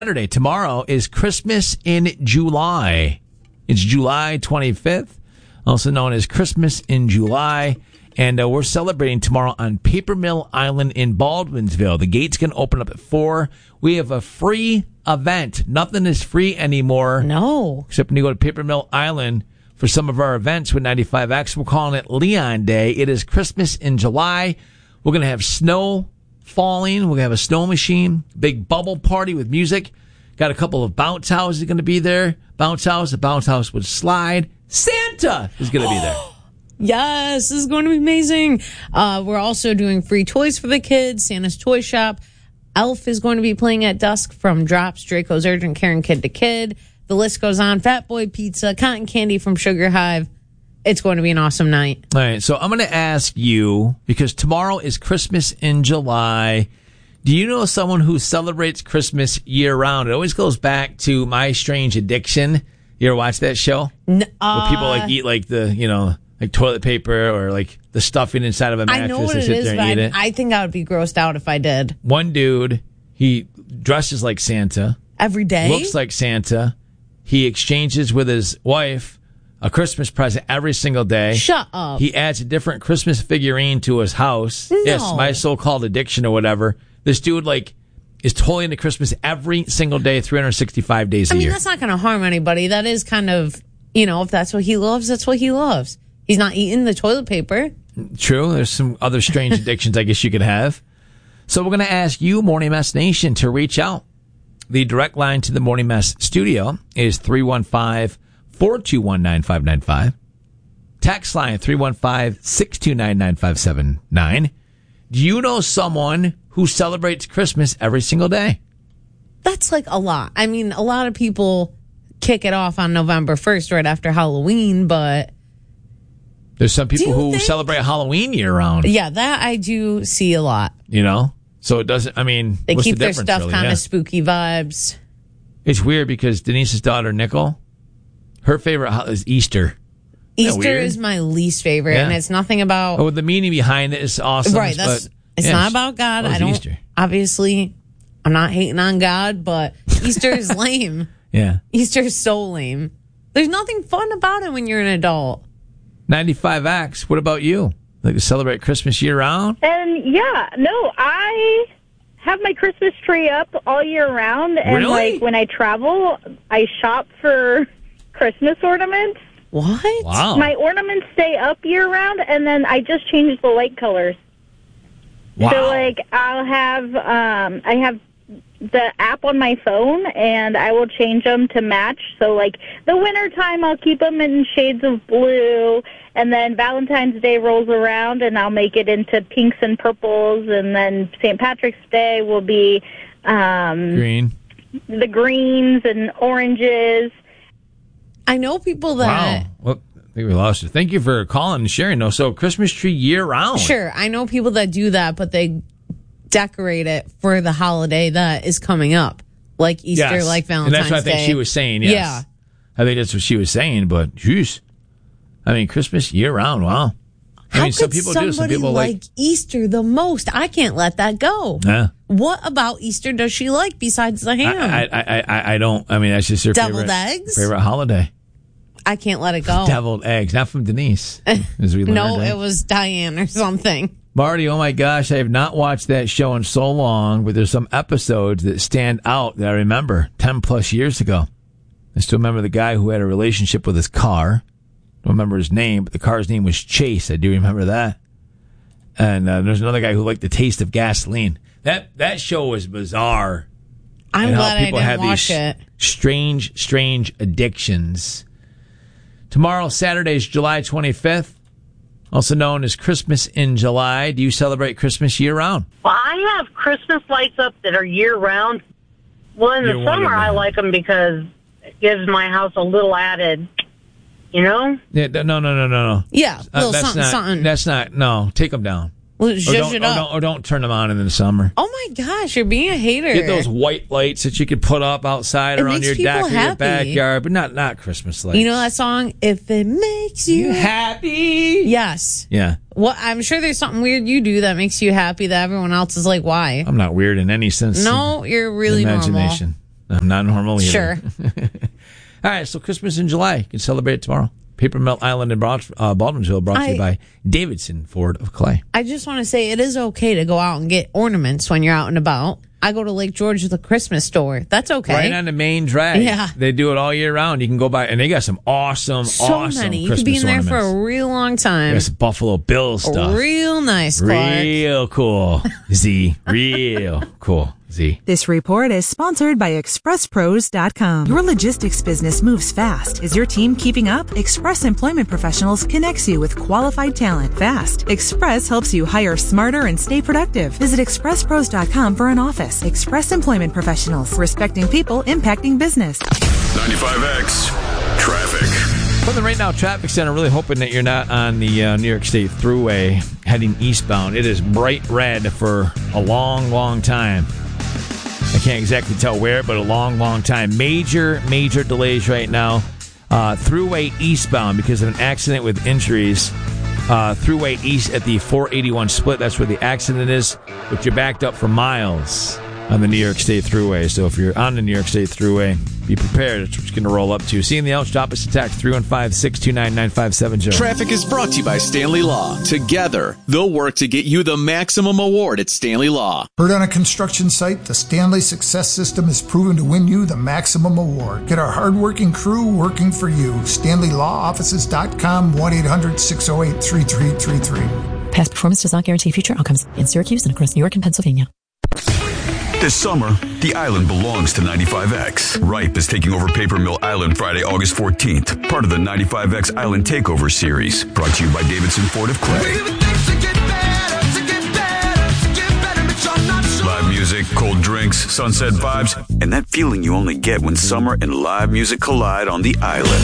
Saturday. Tomorrow is Christmas in July. It's July 25th, also known as Christmas in July. And we're celebrating tomorrow on Paper Mill Island in Baldwinsville. The gates can open up at 4. We have a free event. Nothing is free anymore. No. Except when you go to Paper Mill Island for some of our events with 95X. We're calling it Leon Day. It is Christmas in July. We're going to have snow falling. We're going to have a snow machine, big bubble party with music. Got a couple of bounce houses going to be there. The bounce house would slide. Santa is going to be there. Yes, this is going to be amazing. We're also doing free toys for the kids. Santa's Toy Shop. Elf is going to be playing at dusk from Drops, Draco's Urgent Care and Kid to Kid. The list goes on. Fat Boy Pizza, cotton candy from Sugar Hive. It's going to be an awesome night. All right, so I'm going to ask you, because tomorrow is Christmas in July. Do you know someone who celebrates Christmas year-round? It always goes back to My Strange Addiction. You ever watch that show? Where people eat like toilet paper or like the stuffing inside of a mattress. I know what and it sit is, there but and eat it. I think I would be grossed out if I did. One dude, he dresses like Santa. Every day? Looks like Santa. He exchanges with his wife a Christmas present every single day. Shut up. He adds a different Christmas figurine to his house. No. Yes, My So-Called Addiction or whatever. This dude is totally into Christmas every single day, 365 days a year. I mean, that's not going to harm anybody. That is kind of, if that's what he loves, that's what he loves. He's not eating the toilet paper. True. There's some other strange addictions I guess you could have. So we're going to ask you, Morning Mess Nation, to reach out. The direct line to the Morning Mess studio is 315-421-9595. Text line 315-629-9579. Do you know someone who celebrates Christmas every single day? That's like a lot. I mean, a lot of people kick it off on November 1st right after Halloween, but there's some people who celebrate Halloween year-round. Yeah, that I do see a lot. So it doesn't, they what's keep the their stuff really? kind of spooky vibes. It's weird because Denise's daughter, Nicole, her favorite is Easter. Easter is my least favorite, and it's nothing about... Oh, the meaning behind it is awesome. Right, it's not about God. I don't... Easter. Obviously, I'm not hating on God, but Easter is lame. Yeah. Easter is so lame. There's nothing fun about it when you're an adult. 95X, what about you? Like to celebrate Christmas year-round? I have my Christmas tree up all year round. And, really? When I travel, I shop for Christmas ornaments. What? Wow. My ornaments stay up year-round, and then I just change the light colors. Wow. So, I'll have, I have the app on my phone, and I will change them to match. So, the wintertime, I'll keep them in shades of blue, and then Valentine's Day rolls around, and I'll make it into pinks and purples, and then St. Patrick's Day will be green, the greens and oranges. I know people that... Wow. Well, I think we lost you. Thank you for calling and sharing. So Christmas tree year-round. Sure. I know people that do that, but they decorate it for the holiday that is coming up, like Easter, like Valentine's Day. And that's what I think she was saying, yes. Yeah. I think that's what she was saying, but jeez. Christmas year-round, wow. Some people do. Some people like Easter the most. I can't let that go. Yeah. What about Easter does she like besides the ham? I don't. That's just her deviled eggs? favorite holiday. I can't let it go. Deviled eggs, not from Denise. As we learned, no, it was Diane or something. Marty, oh my gosh, I have not watched that show in so long, but there's some episodes that stand out that I remember 10 plus years ago. I still remember the guy who had a relationship with his car. Don't remember his name, but the car's name was Chase. I do remember that. And there's another guy who liked the taste of gasoline. That show was bizarre. I'm glad I didn't watch it. Strange addictions. Tomorrow, Saturday, is July 25th, also known as Christmas in July. Do you celebrate Christmas year-round? Well, I have Christmas lights up that are year-round. Well, in the summer, I like them because it gives my house a little added... Yeah, no. Yeah, something. That's not, no, take them down. Well, zhuzh it up. Or don't turn them on in the summer. Oh my gosh, you're being a hater. Get those white lights that you could put up outside around your deck or your backyard, but not Christmas lights. You know that song, If It Makes You Happy? Yes. Yeah. Well, I'm sure there's something weird you do that makes you happy that everyone else is like, why? I'm not weird in any sense. No, you're really imagination. normal. Not normal either. Sure. All right, so Christmas in July. You can celebrate it tomorrow. Paper Mill Island in Baldwinsville, brought to you by Davidson Ford of Clay. I just want to say it is okay to go out and get ornaments when you're out and about. I go to Lake George with a Christmas store. That's okay. Right on the main drag. Yeah. They do it all year round. You can go by, and they got some awesome many. You Christmas could be in there ornaments. for a real long time. There's Buffalo Bill stuff. Real nice, Clark. Real cool. Z. Real cool. Z. This report is sponsored by ExpressPros.com. Your logistics business moves fast. Is your team keeping up? Express Employment Professionals connects you with qualified talent fast. Express helps you hire smarter and stay productive. Visit ExpressPros.com for an office. Express Employment Professionals. Respecting people, impacting business. 95X Traffic. From the Right Now Traffic Center, really hoping that you're not on the New York State Thruway heading eastbound. It is bright red for a long, long time. I can't exactly tell where, but a long, long time. Major delays right now. Thruway eastbound because of an accident with injuries. Thruway east at the 481 split. That's where the accident is. But you're backed up for miles on the New York State Thruway. So if you're on the New York State Thruway, be prepared. It's what you're going to roll up to. Seeing the else, drop us a text, 315-629-9570. Traffic is brought to you by Stanley Law. Together, they'll work to get you the maximum award at Stanley Law. Heard on a construction site, the Stanley Success System is proven to win you the maximum award. Get our hardworking crew working for you. StanleyLawOffices.com, 1-800-608-3333. Past performance does not guarantee future outcomes in Syracuse and across New York and Pennsylvania. This summer, the island belongs to 95X. Ripe is taking over Paper Mill Island Friday, August 14th. Part of the 95X Island Takeover Series. Brought to you by Davidson Ford of Clay. Live music, cold drinks, sunset vibes, and that feeling you only get when summer and live music collide on the island.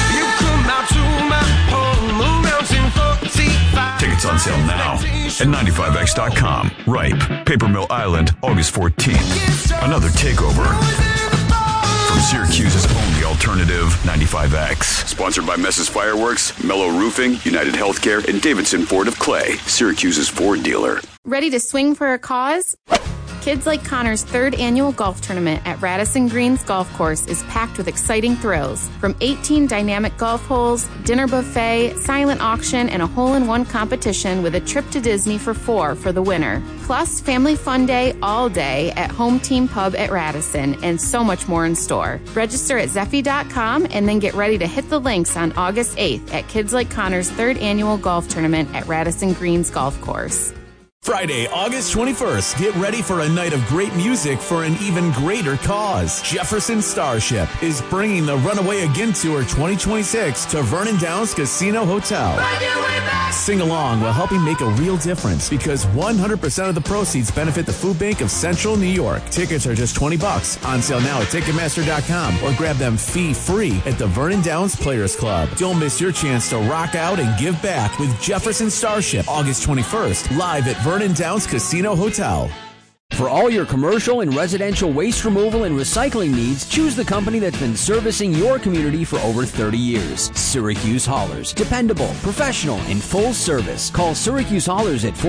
Tickets on sale now at 95X.com. Ripe, Paper Mill Island, August 14th. Another takeover from Syracuse's only alternative, 95X. Sponsored by Mess's Fireworks, Mellow Roofing, United Healthcare, and Davidson Ford of Clay, Syracuse's Ford dealer. Ready to swing for a cause? Kids Like Connor's third annual golf tournament at Radisson Greens Golf Course is packed with exciting thrills. From 18 dynamic golf holes, dinner buffet, silent auction, and a hole-in-one competition with a trip to Disney for 4 for the winner. Plus, family fun day all day at Home Team Pub at Radisson, and so much more in store. Register at Zeffy.com and then get ready to hit the links on August 8th at Kids Like Connor's third annual golf tournament at Radisson Greens Golf Course. Friday, August 21st, get ready for a night of great music for an even greater cause. Jefferson Starship is bringing the Runaway Again Tour 2026 to Vernon Downs Casino Hotel. Sing along while helping make a real difference because 100% of the proceeds benefit the Food Bank of Central New York. Tickets are just $20 on sale now at Ticketmaster.com or grab them fee-free at the Vernon Downs Players Club. Don't miss your chance to rock out and give back with Jefferson Starship, August 21st, live at Vernon Downs Casino Hotel. For all your commercial and residential waste removal and recycling needs, choose the company that's been servicing your community for over 30 years. Syracuse Haulers. Dependable, professional, and full service. Call Syracuse Haulers at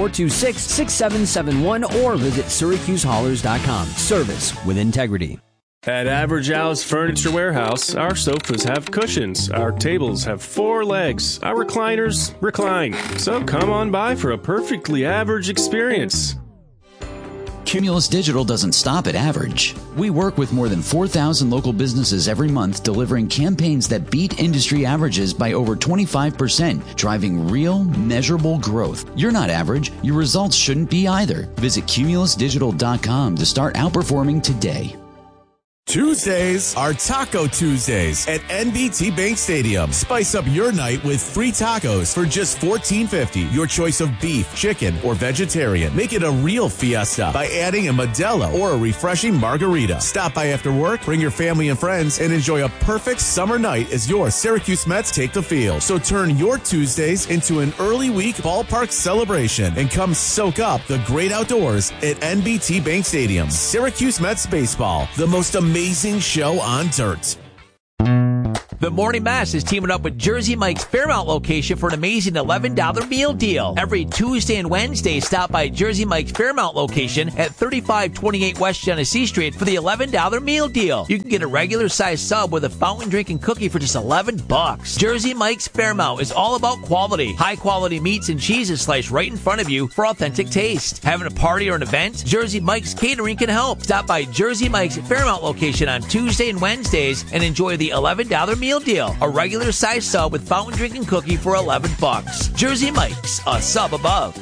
426-6771 or visit SyracuseHaulers.com. Service with integrity. At Average Al's Furniture Warehouse, our sofas have cushions, our tables have 4 legs, our recliners recline. So come on by for a perfectly average experience. Cumulus Digital doesn't stop at average. We work with more than 4,000 local businesses every month, delivering campaigns that beat industry averages by over 25%, driving real, measurable growth. You're not average. Your results shouldn't be either. Visit cumulusdigital.com to start outperforming today. Tuesdays are Taco Tuesdays at NBT Bank Stadium. Spice up your night with free tacos for just $14.50. Your choice of beef, chicken, or vegetarian. Make it a real fiesta by adding a Modelo or a refreshing margarita. Stop by after work, bring your family and friends, and enjoy a perfect summer night as your Syracuse Mets take the field. So turn your Tuesdays into an early week ballpark celebration and come soak up the great outdoors at NBT Bank Stadium. Syracuse Mets baseball, the most amazing show on dirt. The Morning Mess is teaming up with Jersey Mike's Fairmount location for an amazing $11 meal deal. Every Tuesday and Wednesday, stop by Jersey Mike's Fairmount location at 3528 West Genesee Street for the $11 meal deal. You can get a regular size sub with a fountain drink and cookie for just $11. Jersey Mike's Fairmount is all about quality. High quality meats and cheeses sliced right in front of you for authentic taste. Having a party or an event? Jersey Mike's Catering can help. Stop by Jersey Mike's Fairmount location on Tuesday and Wednesdays and enjoy the $11 meal deal. A regular size sub with fountain drink and cookie for $11. Jersey Mike's, a sub above.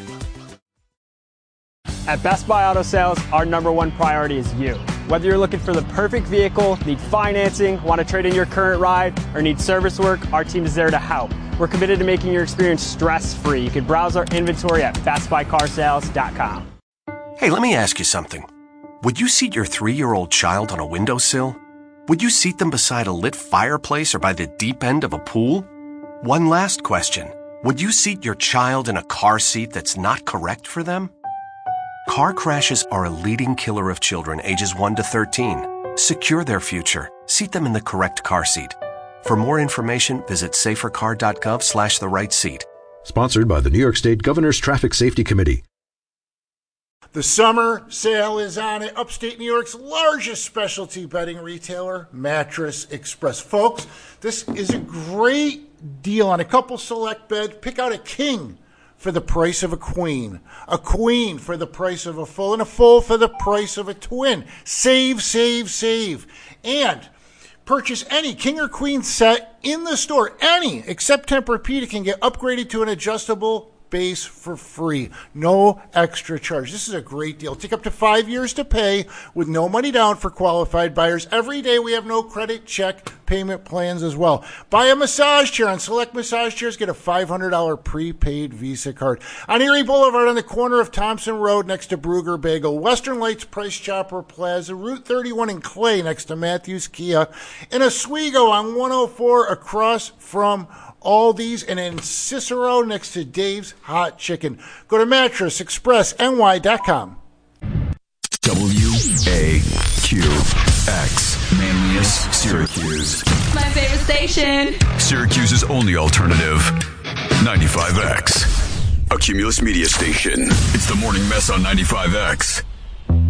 At Best Buy Auto Sales, our number one priority is you. Whether you're looking for the perfect vehicle, need financing, want to trade in your current ride, or need service work, our team is there to help. We're committed to making your experience stress-free. You can browse our inventory at bestbuycarsales.com. Hey, let me ask you something. Would you seat your 3-year-old child on a windowsill? Would you seat them beside a lit fireplace or by the deep end of a pool? One last question. Would you seat your child in a car seat that's not correct for them? Car crashes are a leading killer of children ages 1 to 13. Secure their future. Seat them in the correct car seat. For more information, visit safercar.gov/the-right seat. Sponsored by the New York State Governor's Traffic Safety Committee. The summer sale is on at upstate New York's largest specialty bedding retailer, Mattress Express. Folks, this is a great deal on a couple select bed. Pick out a king for the price of a queen for the price of a full, and a full for the price of a twin. Save, save, save. And purchase any king or queen set in the store, any, except Tempur-Pedic, can get upgraded to an adjustable base for free. No extra charge. This is a great deal. Take up to 5 years to pay with no money down for qualified buyers. Every day we have no credit check payment plans as well. Buy a massage chair on select massage chairs. Get a $500 prepaid Visa card. On Erie Boulevard on the corner of Thompson Road next to Brugger Bagel. Western Lights Price Chopper Plaza. Route 31 in Clay next to Matthews Kia. In Oswego on 104 across from Aldi's, and in Cicero next to Dave's Hot Chicken. Go to mattressexpressny.com. WAQX, Manlius, Syracuse. My favorite station. Syracuse's only alternative, 95X. A Cumulus Media station. It's the Morning Mess on 95X.